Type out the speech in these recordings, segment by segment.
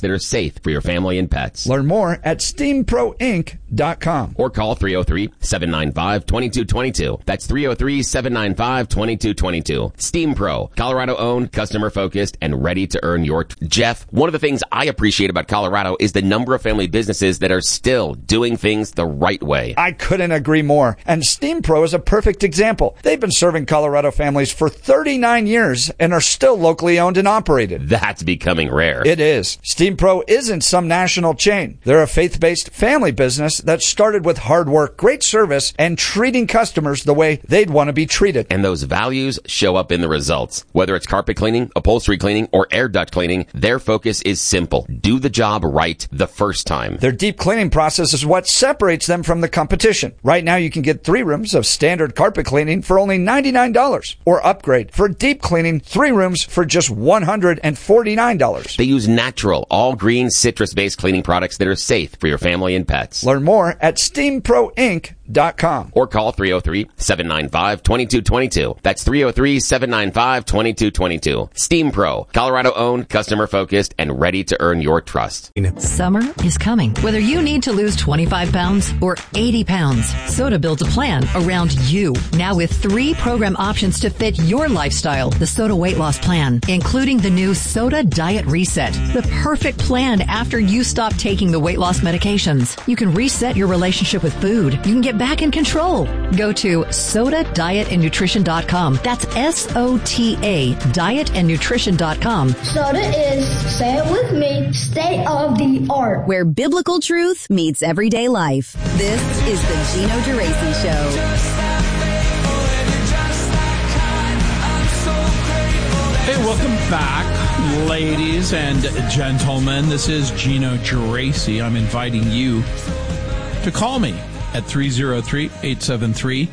products that are safe for your family and pets. Learn more at SteamProInc.com. Or call 303-795-2222. That's 303-795-2222. Steam Pro, Colorado-owned, customer-focused, and ready to earn your... Jeff, one of the things I appreciate about Colorado is the number of family businesses that are still doing things the right way. I couldn't agree more. And Steam Pro is a perfect example. They've been serving Colorado families for 39 years and are still locally owned and operated. That's becoming rare. It is. Steam Pro isn't some national chain. They're a faith-based family business that started with hard work, great service, and treating customers the way they'd want to be treated. And those values show up in the results. Whether it's carpet cleaning, upholstery cleaning, or air duct cleaning, their focus is simple. Do the job right the first time. Their deep cleaning process is what separates them from the competition. Right now, you can get 3 rooms of standard carpet cleaning for only $99, or upgrade for deep cleaning 3 rooms for just $149. They use natural, all-green, citrus-based cleaning products that are safe for your family and pets. Learn more at SteamProInc.com. Or call 303-795-2222. That's 303-795-2222. Steam Pro, Colorado-owned, customer-focused, and ready to earn your trust. Summer is coming. Whether you need to lose 25 pounds or 80 pounds, Soda builds a plan around you. Now with 3 program options to fit your lifestyle. The Soda Weight Loss Plan, including the new Soda Diet Reset. The perfect plan after you stop taking the weight loss medications. You can reset your relationship with food. You can get back in control. Go to SodaDietAndNutrition.com. That's SOTA, dietandnutrition.com. Soda is, say it with me, state of the art. Where biblical truth meets everyday life. This is the Gino Geraci Show. Hey, welcome back, ladies and gentlemen. This is Gino Geraci. I'm inviting you to call me at 303-873-1935,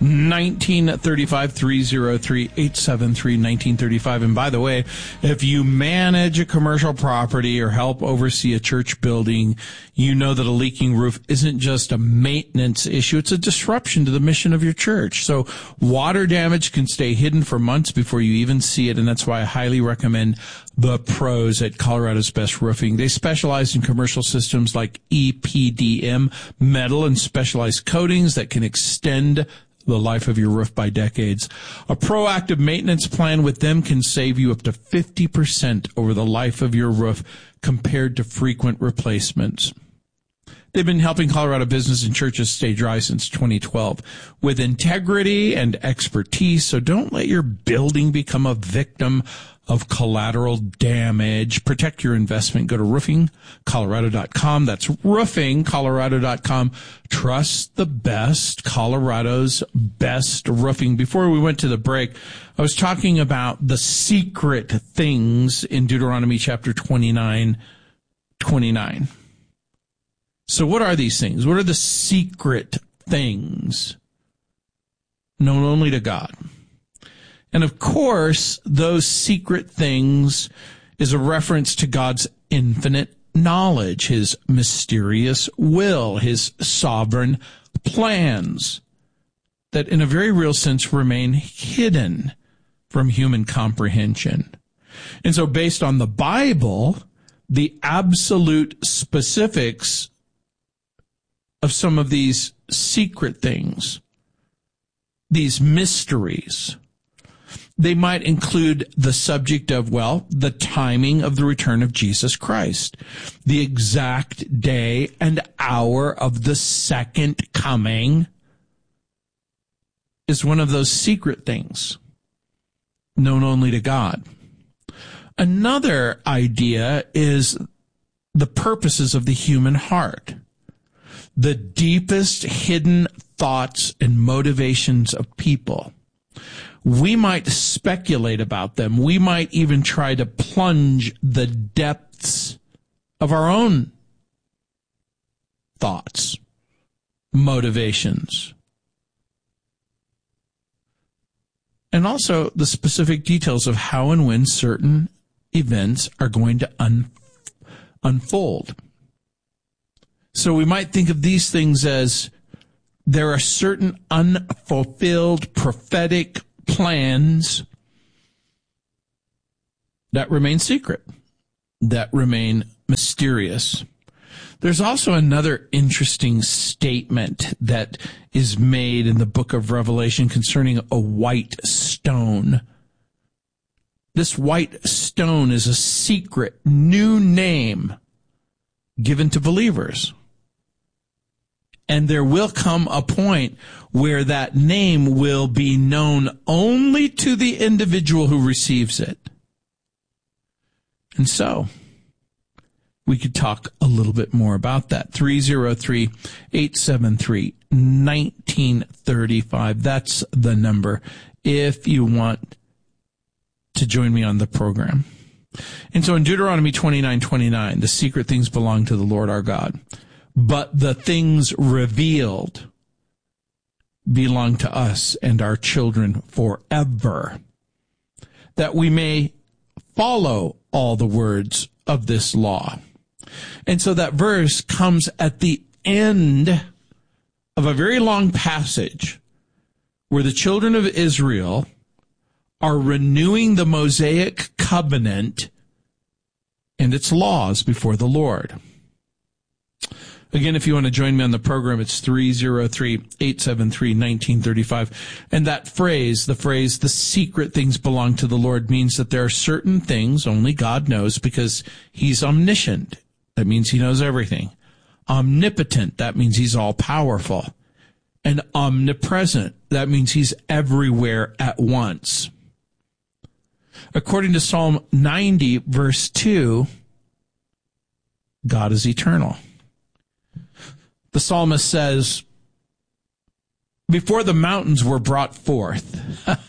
303-873-1935. And by the way, if you manage a commercial property or help oversee a church building, you know that a leaking roof isn't just a maintenance issue. It's a disruption to the mission of your church. So water damage can stay hidden for months before you even see it. And that's why I highly recommend the pros at Colorado's Best Roofing. They specialize in commercial systems like EPDM, metal, and specialized coatings that can extend the life of your roof by decades. A proactive maintenance plan with them can save you up to 50% over the life of your roof compared to frequent replacements. They've been helping Colorado business and churches stay dry since 2012 with integrity and expertise. So don't let your building become a victim of collateral damage. Protect your investment. Go to roofingcolorado.com. That's roofingcolorado.com. Trust the best, Colorado's best roofing. Before we went to the break, I was talking about the secret things in Deuteronomy chapter 29. So what are these things? What are the secret things known only to God? And of course, those secret things is a reference to God's infinite knowledge, his mysterious will, his sovereign plans that in a very real sense remain hidden from human comprehension. And so based on the Bible, the absolute specifics of some of these secret things, these mysteries, they might include the subject of, well, the timing of the return of Jesus Christ, the exact day and hour of the second coming is one of those secret things known only to God. Another idea is the purposes of the human heart, the deepest hidden thoughts and motivations of people. We might speculate about them. We might even try to plunge the depths of our own thoughts, motivations, and also the specific details of how and when certain events are going to unfold. So we might think of these things as there are certain unfulfilled prophetic plans that remain secret, that remain mysterious. There's also another interesting statement that is made in the book of Revelation concerning a white stone. This white stone is a secret new name given to believers. And there will come a point where that name will be known only to the individual who receives it. And so, we could talk a little bit more about that. 303-873-1935. That's the number if you want to join me on the program. And so in Deuteronomy 29:29, the secret things belong to the Lord our God, but the things revealed belong to us and our children forever, that we may follow all the words of this law. And so that verse comes at the end of a very long passage where the children of Israel are renewing the Mosaic covenant and its laws before the Lord. Again, if you want to join me on the program, it's 303-873-1935. And that phrase, the secret things belong to the Lord, means that there are certain things only God knows because he's omniscient. That means he knows everything. Omnipotent, that means he's all powerful. And omnipresent, that means he's everywhere at once. According to Psalm 90, verse 2, God is eternal. The psalmist says, before the mountains were brought forth,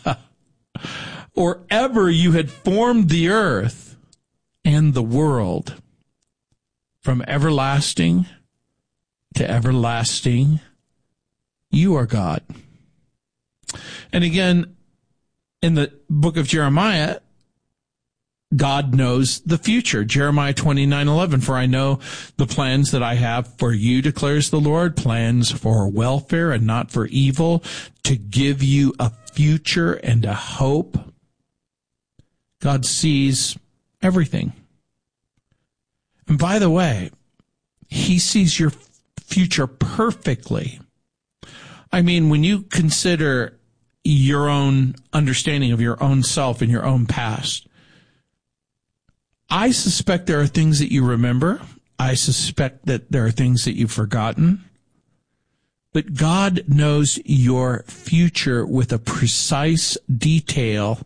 or ever you had formed the earth and the world, from everlasting to everlasting, you are God. And again, in the book of Jeremiah, God knows the future. Jeremiah 29:11, for I know the plans that I have for you, declares the Lord, plans for welfare and not for evil, to give you a future and a hope. God sees everything. And by the way, he sees your future perfectly. I mean, when you consider your own understanding of your own self and your own past, I suspect there are things that you remember. I suspect that there are things that you've forgotten. But God knows your future with a precise detail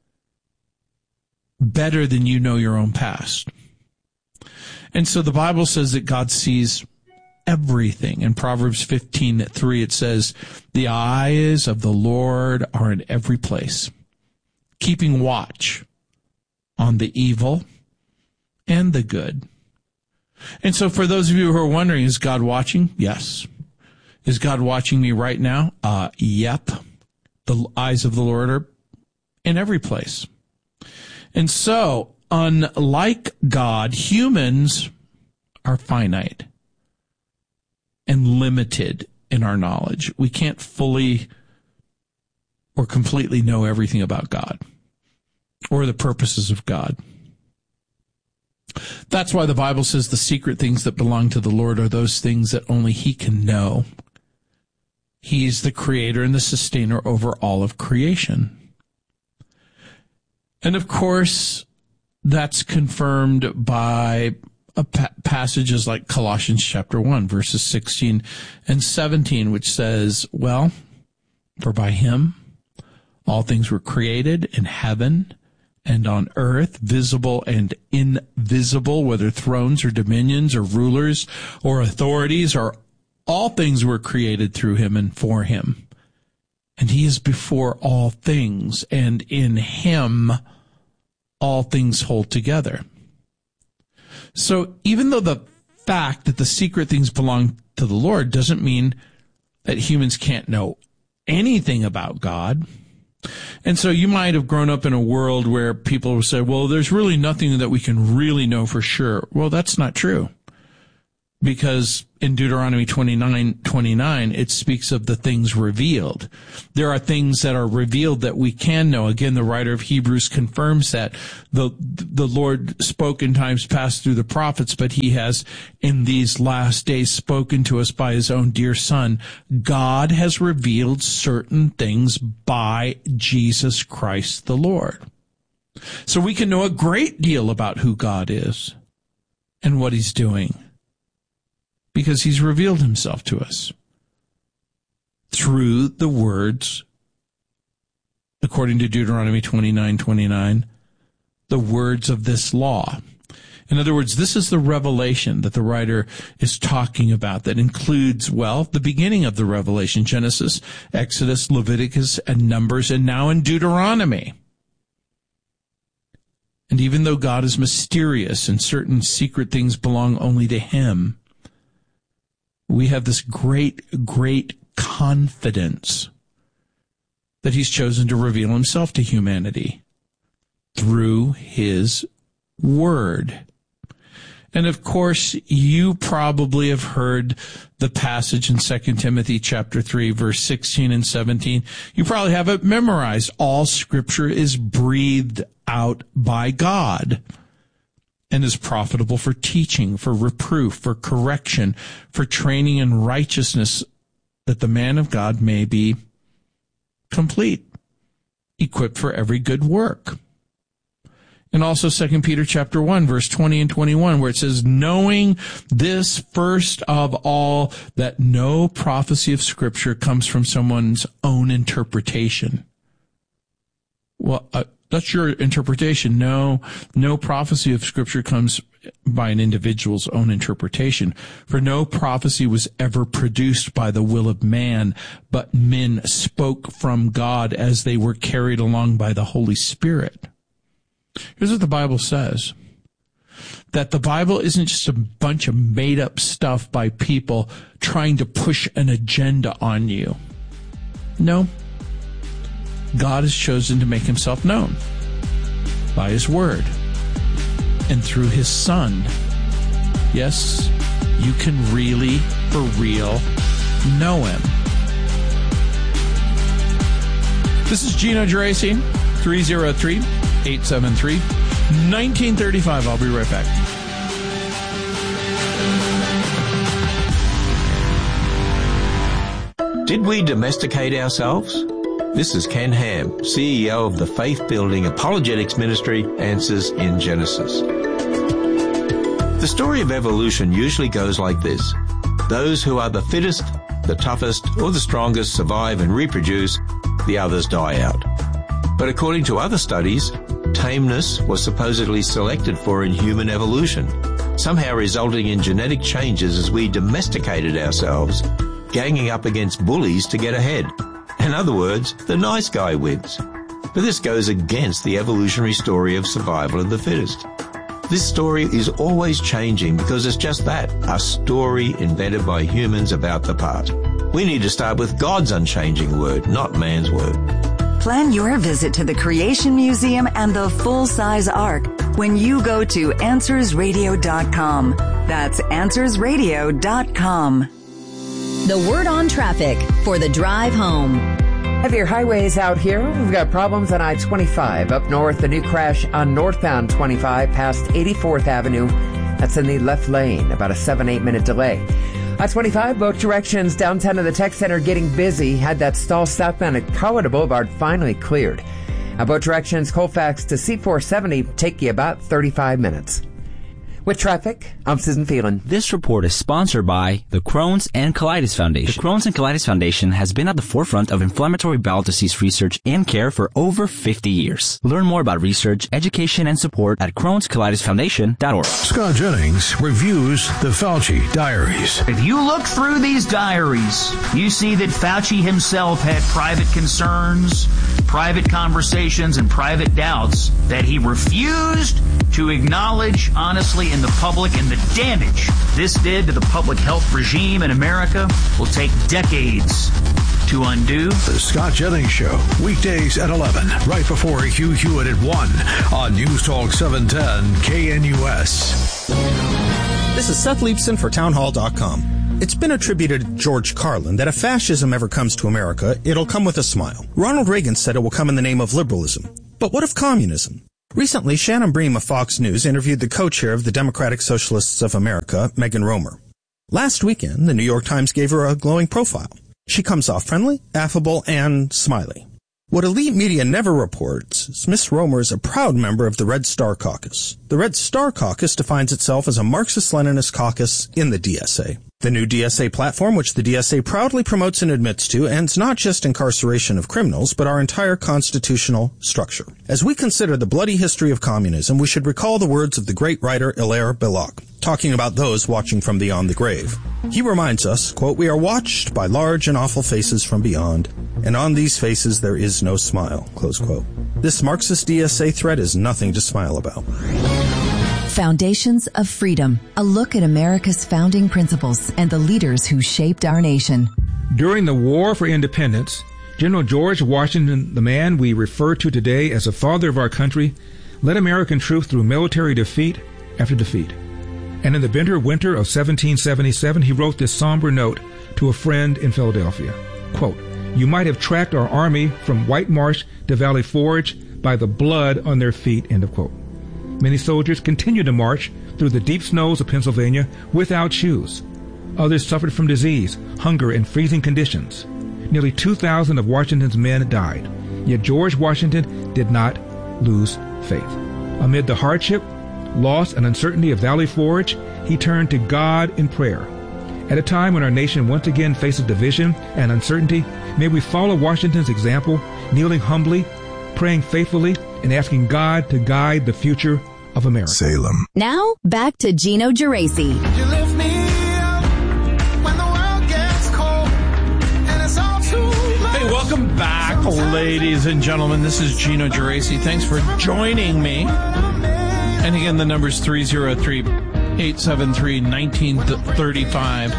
better than you know your own past. And so the Bible says that God sees everything. In Proverbs 15:3, it says, the eyes of the Lord are in every place, keeping watch on the evil and the good. And so for those of you who are wondering, is God watching? Yes. Is God watching me right now? Yep. The eyes of the Lord are in every place. And so, unlike God, humans are finite and limited in our knowledge. We can't fully or completely know everything about God or the purposes of God. That's why the Bible says the secret things that belong to the Lord are those things that only he can know. He's the creator and the sustainer over all of creation. And of course, that's confirmed by passages like Colossians chapter 1, verses 16 and 17, which says, well, for by him all things were created in heaven and on earth, visible and invisible, whether thrones or dominions or rulers or authorities, or all things were created through him and for him. And he is before all things, and in him all things hold together. So even though the fact that the secret things belong to the Lord doesn't mean that humans can't know anything about God. And so you might have grown up in a world where people would say, well, there's really nothing that we can really know for sure. Well, that's not true. because in Deuteronomy 29:29, it speaks of the things revealed. There are things that are revealed that we can know. Again, the writer of Hebrews confirms that the Lord spoke in times past through the prophets, but he has in these last days spoken to us by his own dear Son. God has revealed certain things by Jesus Christ the Lord. So we can know a great deal about who God is and what he's doing, because he's revealed himself to us through the words, according to Deuteronomy 29:29, the words of this law. In other words, this is the revelation that the writer is talking about that includes, well, the beginning of the revelation, Genesis, Exodus, Leviticus, and Numbers, and now in Deuteronomy. And even though God is mysterious and certain secret things belong only to him, we have this great, great confidence that he's chosen to reveal himself to humanity through his word. And of course, you probably have heard the passage in 2 Timothy chapter 3, verse 16 and 17. You probably have it memorized. All scripture is breathed out by God and is profitable for teaching, for reproof, for correction, for training in righteousness, that the man of God may be complete, equipped for every good work. And also 2 Peter chapter 1, verse 20 and 21, where it says, knowing this first of all, that no prophecy of Scripture comes from someone's own interpretation. Well, that's your interpretation. No prophecy of Scripture comes by an individual's own interpretation. For no prophecy was ever produced by the will of man, but men spoke from God as they were carried along by the Holy Spirit. Here's what the Bible says. That the Bible isn't just a bunch of made-up stuff by people trying to push an agenda on you. No. God has chosen to make himself known by his word and through his Son. Yes, you can really, for real, know him. This is Gino Geraci, 303-873-1935. I'll be right back. Did we domesticate ourselves? This is Ken Ham, CEO of the faith-building apologetics ministry Answers in Genesis. The story of evolution usually goes like this. Those who are the fittest, the toughest, or the strongest survive and reproduce, the others die out. But according to other studies, tameness was supposedly selected for in human evolution, somehow resulting in genetic changes as we domesticated ourselves, ganging up against bullies to get ahead. In other words, the nice guy wins. But this goes against the evolutionary story of survival of the fittest. This story is always changing because it's just that, a story invented by humans about the past. We need to start with God's unchanging word, not man's word. Plan your visit to the Creation Museum and the full-size Ark when you go to AnswersRadio.com. That's AnswersRadio.com. The word on traffic for the drive home. Heavier highways out here. We've got problems on I-25. Up north, a new crash on northbound 25 past 84th Avenue. That's in the left lane, about a 7-8 minute delay. I-25, both directions downtown to the tech center getting busy. Had that stall southbound at Colorado Boulevard finally cleared. Both directions, Colfax to C470, take you about 35 minutes. With traffic, I'm Susan Phelan. This report is sponsored by the Crohn's and Colitis Foundation. The Crohn's and Colitis Foundation has been at the forefront of inflammatory bowel disease research and care for over 50 years. Learn more about research, education, and support at Crohn'sColitisFoundation.org. Scott Jennings reviews the Fauci diaries. If you look through these diaries, you see that Fauci himself had private concerns, private conversations, and private doubts that he refused to acknowledge honestly in the public, and the damage this did to the public health regime in America will take decades to undo. The Scott Jennings Show, weekdays at 11, right before Hugh Hewitt at 1 on News Talk 710 KNUS. This is Seth Leibson for townhall.com. It's been attributed to George Carlin that if fascism ever comes to America, it'll come with a smile. Ronald Reagan said it will come in the name of liberalism. But what of communism? Recently, Shannon Bream of Fox News interviewed the co-chair of the Democratic Socialists of America, Megan Romer. Last weekend, the New York Times gave her a glowing profile. She comes off friendly, affable, and smiley. What elite media never reports is Miss Romer is a proud member of the Red Star Caucus. The Red Star Caucus defines itself as a Marxist-Leninist caucus in the DSA. The new DSA platform, which the DSA proudly promotes and admits to, ends not just incarceration of criminals, but our entire constitutional structure. As we consider the bloody history of communism, we should recall the words of the great writer Hilaire Belloc, talking about those watching from beyond the grave. He reminds us, quote, "We are watched by large and awful faces from beyond, and on these faces there is no smile," close quote. This Marxist DSA threat is nothing to smile about. Foundations of Freedom, a look at America's founding principles and the leaders who shaped our nation. During the War for Independence, General George Washington, the man we refer to today as the father of our country, led American troops through military defeat after defeat. And in the bitter winter of 1777, he wrote this somber note to a friend in Philadelphia. Quote, "You might have tracked our army from White Marsh to Valley Forge by the blood on their feet," end of quote. Many soldiers continued to march through the deep snows of Pennsylvania without shoes. Others suffered from disease, hunger, and freezing conditions. Nearly 2,000 of Washington's men died. Yet George Washington did not lose faith. Amid the hardship, loss, and uncertainty of Valley Forge, he turned to God in prayer. At a time when our nation once again faces division and uncertainty, may we follow Washington's example, kneeling humbly, praying faithfully, and asking God to guide the future of America. Salem. Now, back to Gino Geraci. You lift me up when the world gets cold, and it's all too much. Hey, welcome back, ladies and gentlemen. This is Gino Geraci. Thanks for joining me. And again, the number's 303-873-1935.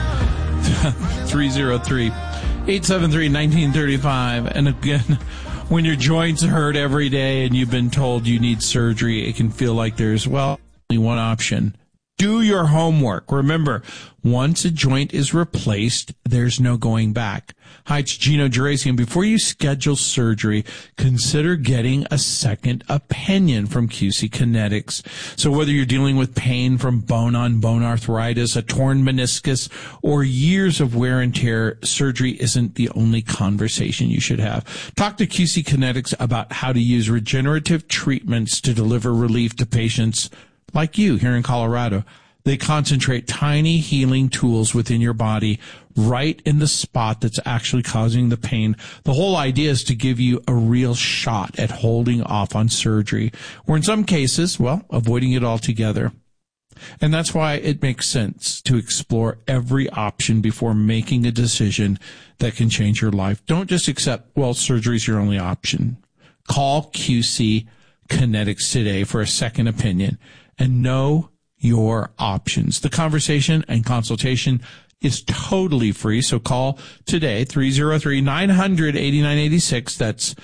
303-873-1935. And again, when your joints hurt every day and you've been told you need surgery, it can feel like there's, well, only one option. Do your homework. Remember, once a joint is replaced, there's no going back. Hi, it's Gino Geraci, and before you schedule surgery, consider getting a second opinion from QC Kinetics. So whether you're dealing with pain from bone-on-bone arthritis, a torn meniscus, or years of wear and tear, surgery isn't the only conversation you should have. Talk to QC Kinetics about how to use regenerative treatments to deliver relief to patients like you here in Colorado. They concentrate tiny healing tools within your body right in the spot that's actually causing the pain. The whole idea is to give you a real shot at holding off on surgery, or in some cases, well, avoiding it altogether. And that's why it makes sense to explore every option before making a decision that can change your life. Don't just accept, well, surgery's your only option. Call QC Kinetics today for a second opinion and know your options. The conversation and consultation is totally free, so call today, 303-900-8986. That's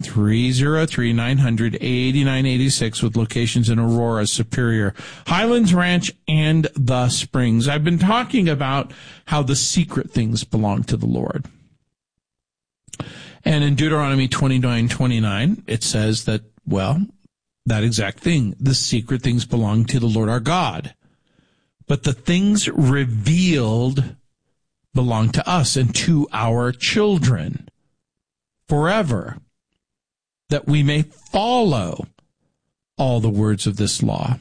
303-900-8986 with locations in Aurora, Superior, Highlands Ranch, and the Springs. I've been talking about how the secret things belong to the Lord. And in Deuteronomy 29:29, it says that, well, that exact thing. The secret things belong to the Lord our God. But the things revealed belong to us and to our children forever, that we may follow all the words of this law.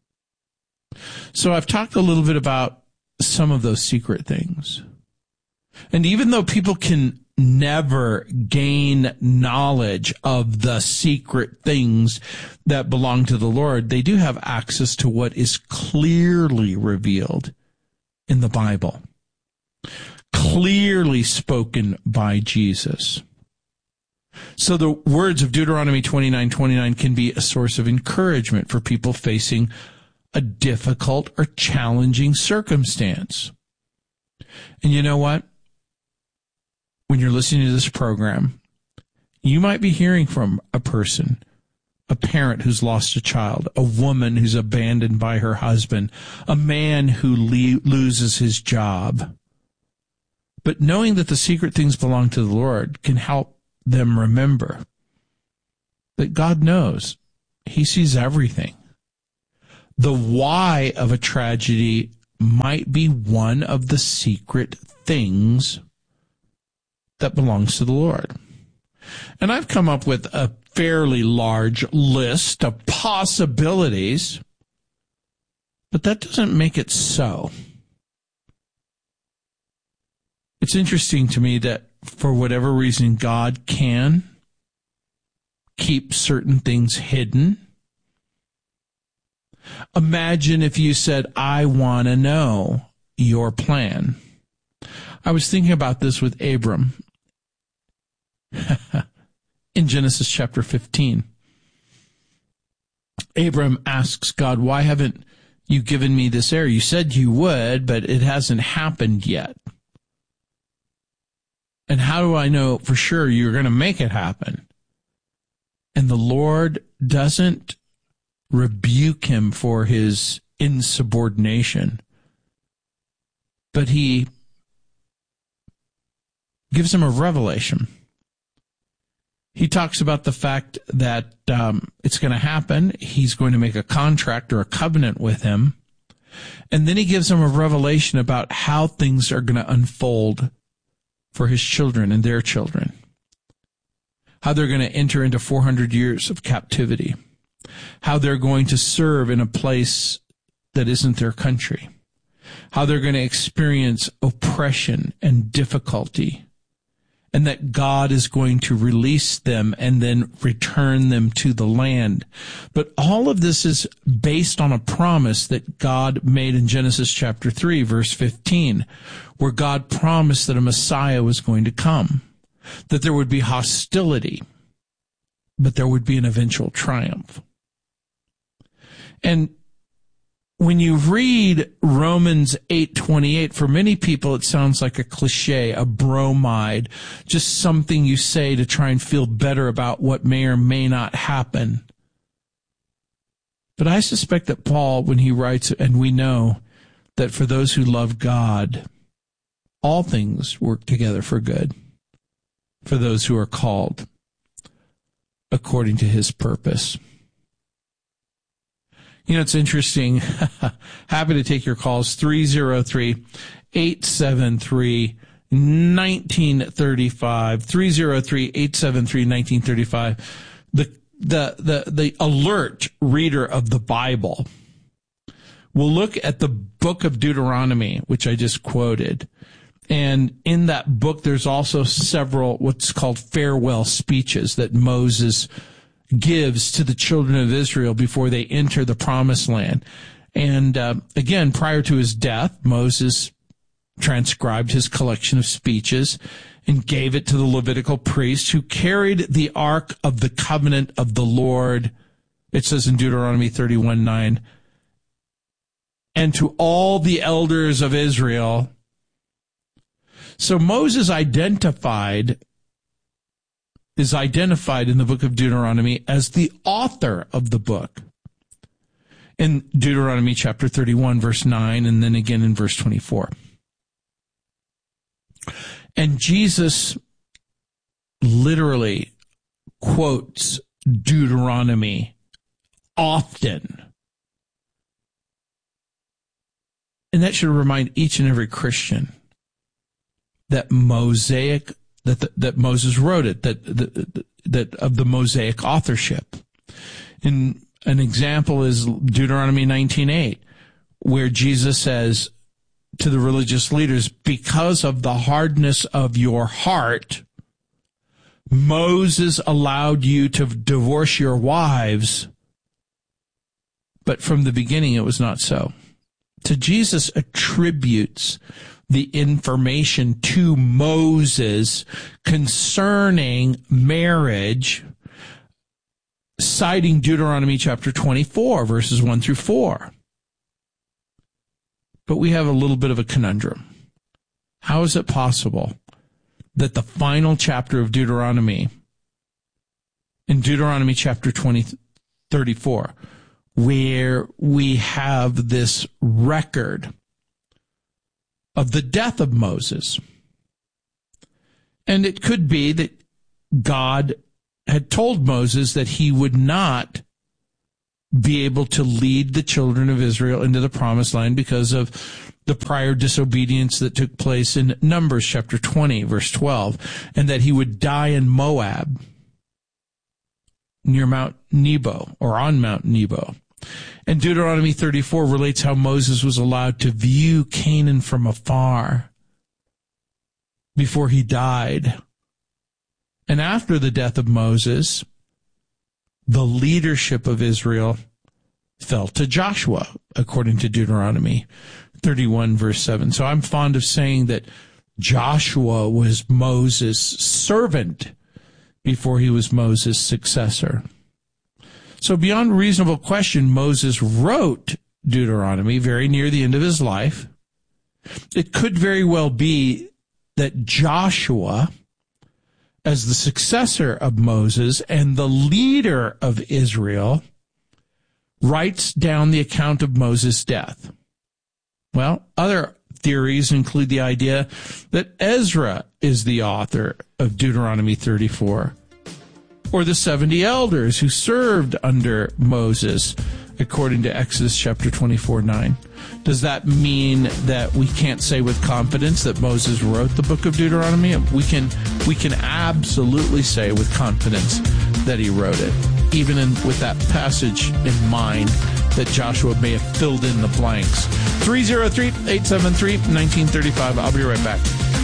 So I've talked a little bit about some of those secret things. And even though people can never gain knowledge of the secret things that belong to the Lord, they do have access to what is clearly revealed in the Bible, clearly spoken by Jesus. So the words of Deuteronomy 29:29 can be a source of encouragement for people facing a difficult or challenging circumstance. And you know what? When you're listening to this program, you might be hearing from a person a parent who's lost a child, a woman who's abandoned by her husband, a man who loses his job. But knowing that the secret things belong to the Lord can help them remember that God knows. He sees everything. The why of a tragedy might be one of the secret things that belongs to the Lord. And I've come up with a fairly large list of possibilities, but that doesn't make it so. It's interesting to me that for whatever reason, God can keep certain things hidden. Imagine if you said, I want to know your plan. I was thinking about this with Abram in Genesis chapter 15. Abram asks God, why haven't you given me this heir? You said you would, but it hasn't happened yet. And how do I know for sure you're going to make it happen? And the Lord doesn't rebuke him for his insubordination, but he gives him a revelation. He talks about the fact that it's going to happen. He's going to make a contract or a covenant with him. And then he gives him a revelation about how things are going to unfold for his children and their children. How they're going to enter into 400 years of captivity. How they're going to serve in a place that isn't their country. How they're going to experience oppression and difficulty. And that God is going to release them and then return them to the land. But all of this is based on a promise that God made in Genesis chapter 3, verse 15, where God promised that a Messiah was going to come, that there would be hostility, but there would be an eventual triumph. And when you read Romans 8:28, for many people it sounds like a cliche, a bromide, just something you say to try and feel better about what may or may not happen. But I suspect that Paul, when he writes, and we know that for those who love God, all things work together for good, for those who are called according to his purpose. You know, it's interesting. Happy to take your calls. 303-873-1935. 303-873-1935. The alert reader of the Bible will look at the book of Deuteronomy, which I just quoted. And in that book, there's also several what's called farewell speeches that Moses gives to the children of Israel before they enter the promised land. And again, prior to his death, Moses transcribed his collection of speeches and gave it to the Levitical priests who carried the ark of the covenant of the Lord. It says in Deuteronomy 31:9, and to all the elders of Israel. So Moses is identified in the book of Deuteronomy as the author of the book. In Deuteronomy chapter 31, verse 9, and then again in verse 24. And Jesus literally quotes Deuteronomy often. And that should remind each and every Christian that that Moses wrote it, that of the Mosaic authorship. And an example is Deuteronomy 19:8, where Jesus says to the religious leaders, because of the hardness of your heart, Moses allowed you to divorce your wives, but from the beginning it was not so. So Jesus attributes the information to Moses concerning marriage, citing Deuteronomy chapter 24, verses 1 through 4. But we have a little bit of a conundrum. How is it possible that the final chapter of Deuteronomy, in Deuteronomy chapter 23, 34, where we have this record of the death of Moses. And it could be that God had told Moses that he would not be able to lead the children of Israel into the promised land because of the prior disobedience that took place in Numbers chapter 20, verse 12, and that he would die in Moab near Mount Nebo, or on Mount Nebo. And Deuteronomy 34 relates how Moses was allowed to view Canaan from afar before he died. And after the death of Moses, the leadership of Israel fell to Joshua, according to Deuteronomy 31, verse 7. So I'm fond of saying that Joshua was Moses' servant before he was Moses' successor. So beyond reasonable question, Moses wrote Deuteronomy very near the end of his life. It could very well be that Joshua, as the successor of Moses and the leader of Israel, writes down the account of Moses' death. Well, other theories include the idea that Ezra is the author of Deuteronomy 34, or the 70 elders who served under Moses, according to Exodus chapter 24:9. Does that mean that we can't say with confidence that Moses wrote the book of Deuteronomy? We can absolutely say with confidence that he wrote it, even with that passage in mind that Joshua may have filled in the blanks. 303-873-1935. I'll be right back.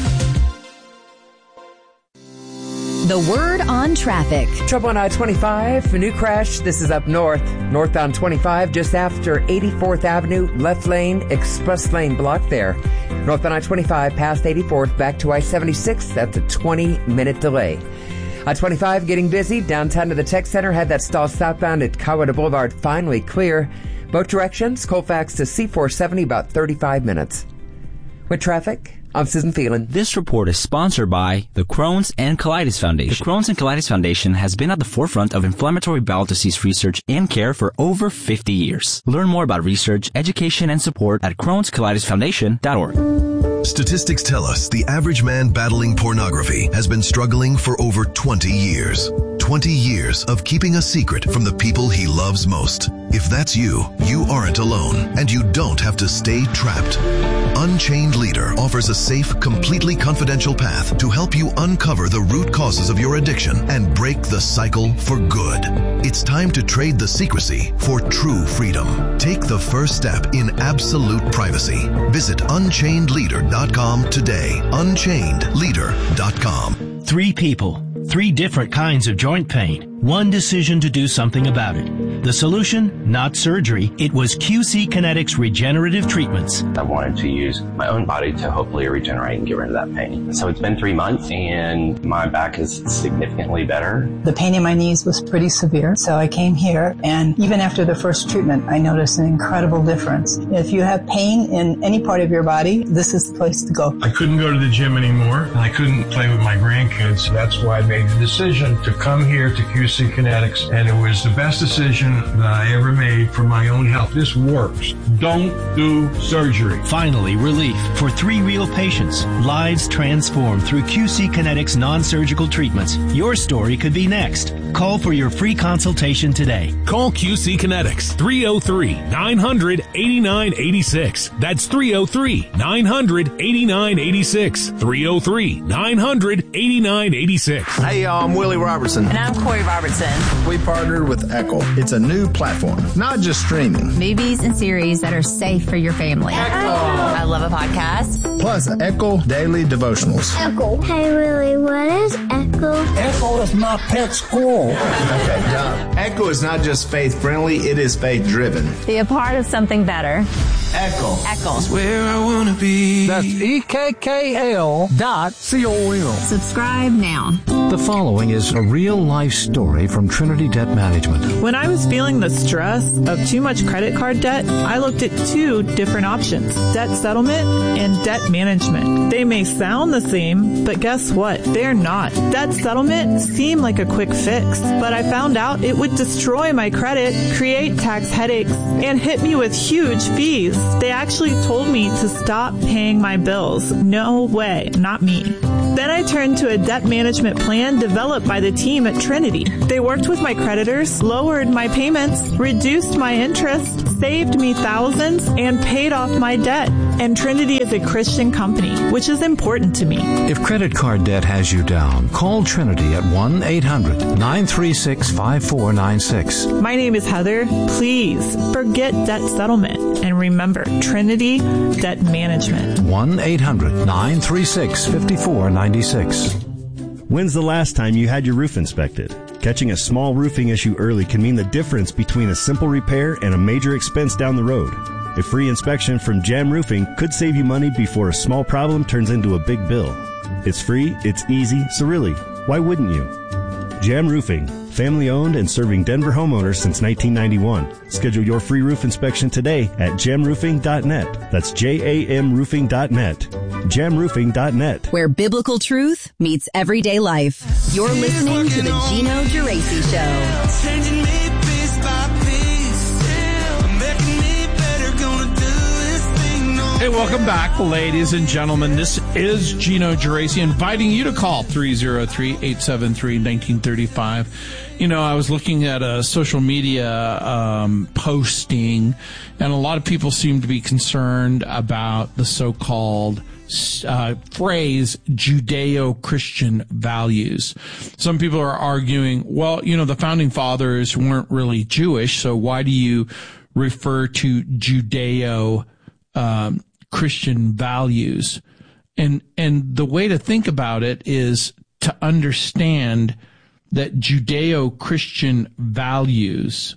The word on traffic. Trouble on I-25, a new crash. This is up north. Northbound 25, just after 84th Avenue, left lane, express lane blocked there. Northbound I-25, past 84th, back to I-76. That's a 20-minute delay. I-25 getting busy. Downtown to the Tech Center, had that stall southbound at Coweta Boulevard finally clear. Both directions, Colfax to C470, about 35 minutes. With traffic, I'm Susan Phelan. This report is sponsored by the Crohn's and Colitis Foundation. The Crohn's and Colitis Foundation has been at the forefront of inflammatory bowel disease research and care for over 50 years. Learn more about research, education, and support at Crohn'sColitisFoundation.org. Statistics tell us the average man battling pornography has been struggling for over 20 years. 20 years of keeping a secret from the people he loves most. If that's you, you aren't alone, and you don't have to stay trapped. Unchained Leader offers a safe, completely confidential path to help you uncover the root causes of your addiction and break the cycle for good. It's time to trade the secrecy for true freedom. Take the first step in absolute privacy. Visit UnchainedLeader.com today. UnchainedLeader.com. 3 people, 3 different kinds of joint pain, 1 decision to do something about it. The solution? Not surgery. It was QC Kinetics regenerative treatments. I wanted to use my own body to hopefully regenerate and get rid of that pain. So it's been 3 months and my back is significantly better. The pain in my knees was pretty severe, so I came here, and even after the first treatment, I noticed an incredible difference. If you have pain in any part of your body, this is the place to go. I couldn't go to the gym anymore, and I couldn't play with my grandkids. That's why I made the decision to come here to QC Kinetics, and it was the best decision that I ever made for my own health. This works. Don't do surgery. Finally, relief for 3 real patients. Lives transformed through QC Kinetics non-surgical treatments. Your story could be next. Call for your free consultation today. Call QC Kinetics, 303-900-8986. That's 303-900-8986. 303-900-8986. Hey, y'all, I'm Willie Robertson. And I'm Corey Robertson. We partnered with Echo. It's a new platform, not just streaming. Movies and series that are safe for your family. Echo. I love a podcast. Plus, Echo Daily Devotionals. Echo. Hey, Willie, what is Echo? Echo is my pet squirrel. Okay, John. Echo is not just faith-friendly, it is faith-driven. Be a part of something better. Echo. Echo. That's where I want to be. That's EKKL.com. Subscribe now. The following is a real-life story from Trinity Debt Management. When I was feeling the stress of too much credit card debt, I looked at two different options, debt settlement and debt management. They may sound the same, but guess what? They're not. Debt settlement seemed like a quick fix, but I found out it would destroy my credit, create tax headaches, and hit me with huge fees. They actually told me to stop paying my bills. No way, not me. Then I turned to a debt management plan developed by the team at Trinity. They worked with my creditors, lowered my payments, reduced my interest, saved me thousands, and paid off my debt. And Trinity is a Christian company, which is important to me. If credit card debt has you down, call Trinity at 1-800-936-5496. My name is Heather. Please forget debt settlement and remember Trinity Debt Management. 1-800-936-5496. When's the last time you had your roof inspected? Catching a small roofing issue early can mean the difference between a simple repair and a major expense down the road. A free inspection from Jam Roofing could save you money before a small problem turns into a big bill. It's free, it's easy, so really, why wouldn't you? Jam Roofing, family-owned and serving Denver homeowners since 1991. Schedule your free roof inspection today at jamroofing.net. That's JAMroofing.net. jamroofing.net. Where biblical truth meets everyday life. You're listening to the Gino Geraci Show. Hey, welcome back, ladies and gentlemen. This is Gino Geraci inviting you to call 303-873-1935. You know, I was looking at a social media posting, and a lot of people seem to be concerned about the so-called phrase Judeo-Christian values. Some people are arguing, well, you know, the founding fathers weren't really Jewish, so why do you refer to Judeo Christian values? And the way to think about it is to understand that Judeo-Christian values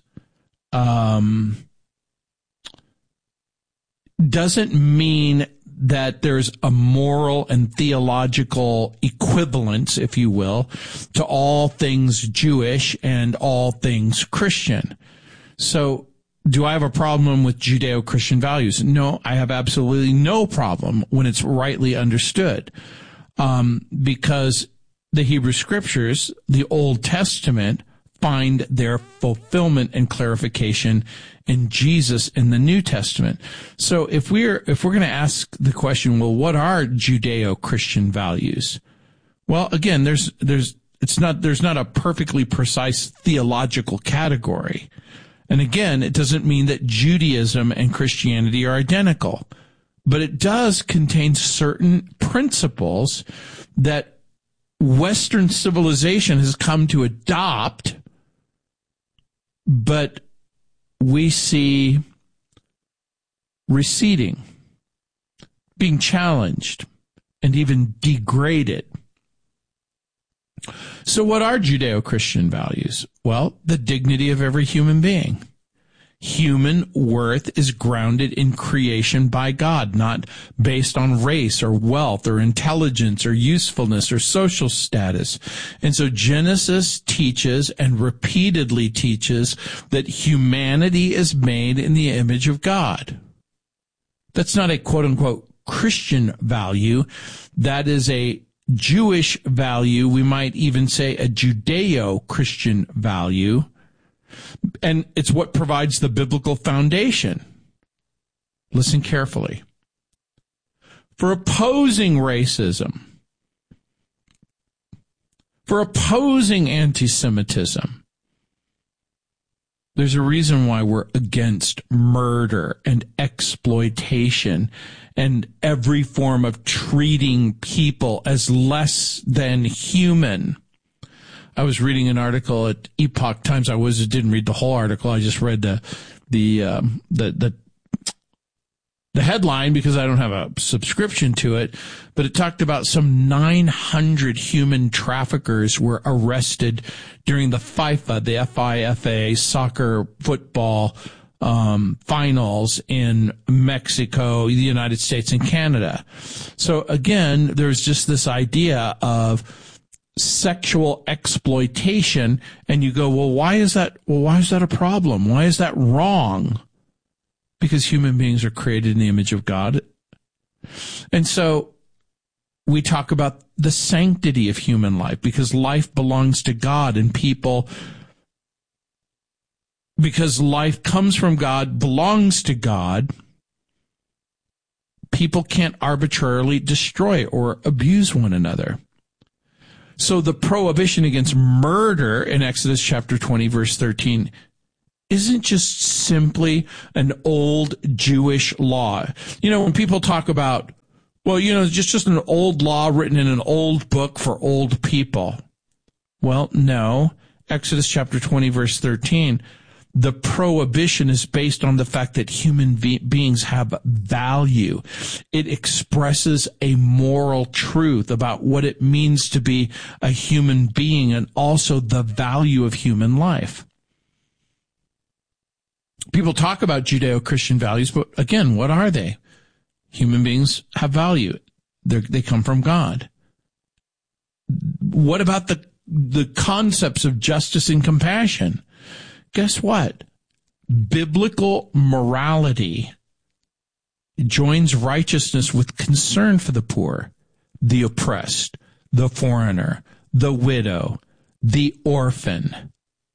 doesn't mean that there's a moral and theological equivalence, if you will, to all things Jewish and all things Christian. So, do I have a problem with Judeo-Christian values? No, I have absolutely no problem when it's rightly understood. Because the Hebrew Scriptures, the Old Testament, find their fulfillment and clarification in Jesus in the New Testament. So if we're going to ask the question, well, what are Judeo-Christian values? Well, again, there's not a perfectly precise theological category. And again, it doesn't mean that Judaism and Christianity are identical, but it does contain certain principles that Western civilization has come to adopt, but we see receding, being challenged, and even degraded. So what are Judeo-Christian values? Well, the dignity of every human being. Human worth is grounded in creation by God, not based on race or wealth or intelligence or usefulness or social status. And so Genesis teaches and repeatedly teaches that humanity is made in the image of God. That's not a quote-unquote Christian value. That is a Jewish value. We might even say a Judeo-Christian value. And it's what provides the biblical foundation. Listen carefully. For opposing racism, for opposing anti-Semitism, there's a reason why we're against murder and exploitation and every form of treating people as less than human. I was reading an article at Epoch Times. Didn't read the whole article. I just read the headline because I don't have a subscription to it. But it talked about some 900 human traffickers were arrested during the FIFA, the FIFA soccer football finals in Mexico, the United States, and Canada. So again, there's just this idea of sexual exploitation, and you go, well, why is that a problem? Why is that wrong? Because human beings are created in the image of God. And so we talk about the sanctity of human life, because life belongs to God, and people, because life comes from God, belongs to God, people can't arbitrarily destroy or abuse one another. So the prohibition against murder in Exodus chapter 20, verse 13, isn't just simply an old Jewish law. You know, when people talk about, well, you know, just an old law written in an old book for old people. Well, no. Exodus chapter 20, verse 13, the prohibition is based on the fact that human beings have value. It expresses a moral truth about what it means to be a human being, and also the value of human life. People talk about Judeo-Christian values, but again, what are they? Human beings have value. They come from God. What about the concepts of justice and compassion? Guess what? Biblical morality joins righteousness with concern for the poor, the oppressed, the foreigner, the widow, the orphan.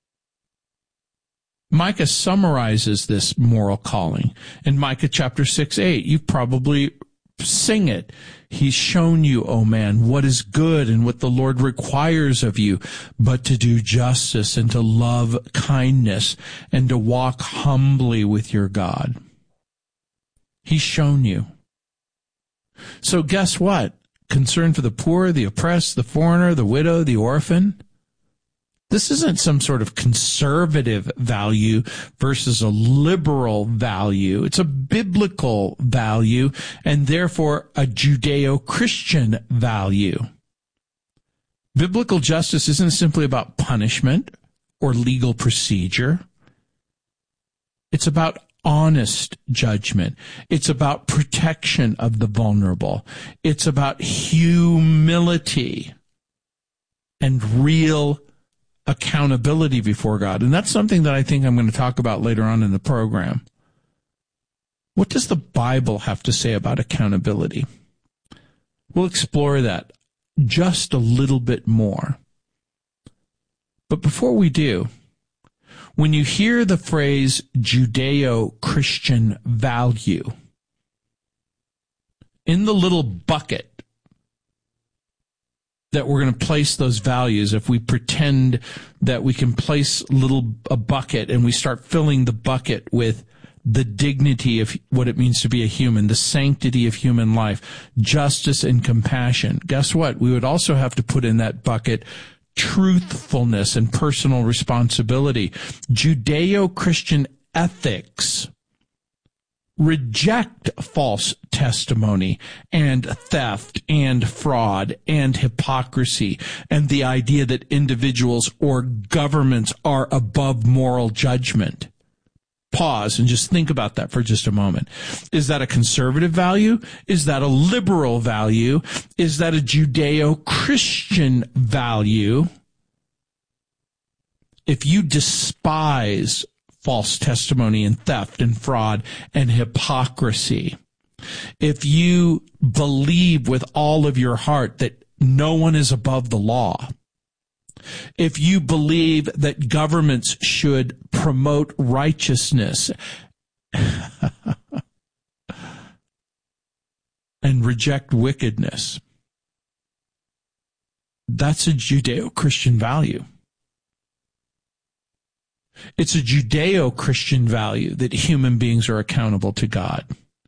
Micah summarizes this moral calling in Micah chapter 6:8. You probably sing it. He's shown you, O man, what is good and what the Lord requires of you, but to do justice and to love kindness and to walk humbly with your God. He's shown you. So guess what? Concern for the poor, the oppressed, the foreigner, the widow, the orphan. This isn't some sort of conservative value versus a liberal value. It's a biblical value, and therefore a Judeo-Christian value. Biblical justice isn't simply about punishment or legal procedure. It's about honest judgment. It's about protection of the vulnerable. It's about humility and real accountability before God. And that's something that I think I'm going to talk about later on in the program. What does the Bible have to say about accountability? We'll explore that just a little bit more. But before we do, when you hear the phrase Judeo-Christian value, in the little bucket that we're going to place those values, if we pretend that we can place a bucket and we start filling the bucket with the dignity of what it means to be a human, the sanctity of human life, justice and compassion, guess what? We would also have to put in that bucket truthfulness and personal responsibility. Judeo-Christian ethics reject false testimony and theft and fraud and hypocrisy and the idea that individuals or governments are above moral judgment. Pause and just think about that for just a moment. Is that a conservative value? Is that a liberal value? Is that a Judeo-Christian value? If you despise false testimony and theft and fraud and hypocrisy, if you believe with all of your heart that no one is above the law, if you believe that governments should promote righteousness and reject wickedness, that's a Judeo-Christian value. It's a Judeo-Christian value that human beings are accountable to God,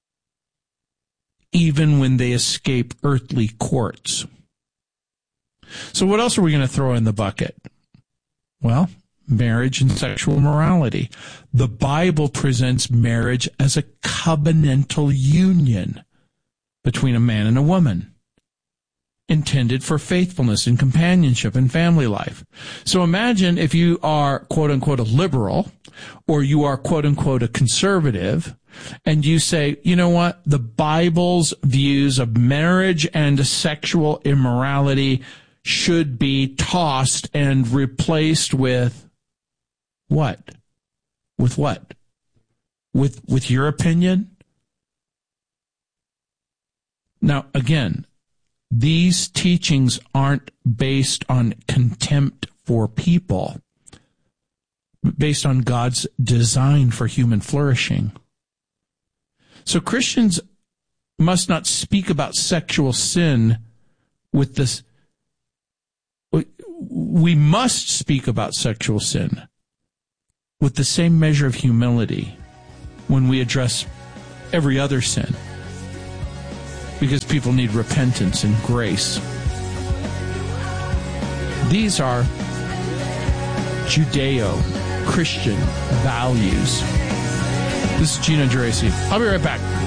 even when they escape earthly courts. So what else are we going to throw in the bucket? Well, marriage and sexual morality. The Bible presents marriage as a covenantal union between a man and a woman, intended for faithfulness and companionship and family life. So imagine if you are, quote unquote, a liberal, or you are, quote unquote, a conservative, and you say, you know what, the Bible's views of marriage and sexual immorality should be tossed and replaced with what? With what? With your opinion? Now, again, these teachings aren't based on contempt for people, but based on God's design for human flourishing. So Christians must not speak about sexual sin with this. We must speak about sexual sin with the same measure of humility when we address every other sin, because people need repentance and grace. These are Judeo-Christian values. This is Gino Geraci. I'll be right back.